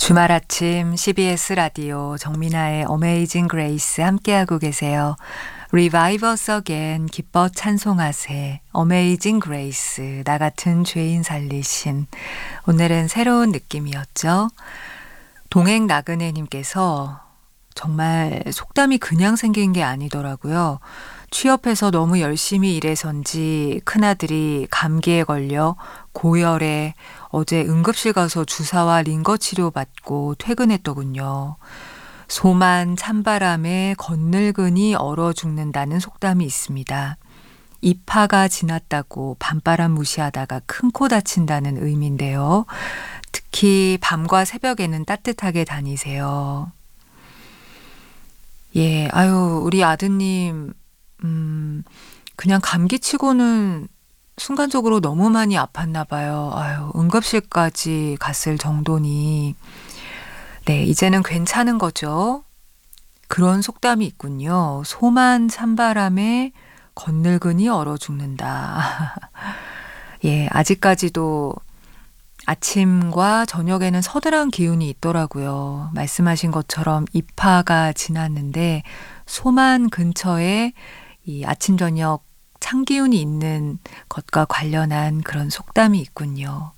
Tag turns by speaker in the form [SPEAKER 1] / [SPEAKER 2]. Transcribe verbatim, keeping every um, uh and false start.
[SPEAKER 1] 주말 아침 씨비에스 라디오 정민아의 어메이징 그레이스 함께하고 계세요. Revive us again, 기뻐 찬송하세, 어메이징 그레이스, 나 같은 죄인 살리신. 오늘은 새로운 느낌이었죠. 동행 나그네님께서 정말 속담이 그냥 생긴 게 아니더라고요. 취업해서 너무 열심히 일해서인지 큰아들이 감기에 걸려 고열에 어제 응급실 가서 주사와 링거 치료 받고 퇴근했더군요. 소만 찬바람에 건늙으니 얼어 죽는다는 속담이 있습니다. 이파가 지났다고 밤바람 무시하다가 큰 코 다친다는 의미인데요. 특히 밤과 새벽에는 따뜻하게 다니세요. 예, 아유, 우리 아드님, 음, 그냥 감기치고는 순간적으로 너무 많이 아팠나 봐요. 아유, 응급실까지 갔을 정도니. 네, 이제는 괜찮은 거죠. 그런 속담이 있군요. 소만 찬바람에 건늙으니 얼어 죽는다. 예, 아직까지도 아침과 저녁에는 서늘한 기운이 있더라고요. 말씀하신 것처럼 입하가 지났는데 소만 근처에 이 아침 저녁 찬 기운이 있는 것과 관련한 그런 속담이 있군요.